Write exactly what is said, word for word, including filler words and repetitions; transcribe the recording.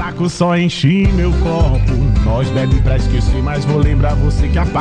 fraco, só enchi meu copo. Nós bebe pra esquecer, mas vou lembrar você que a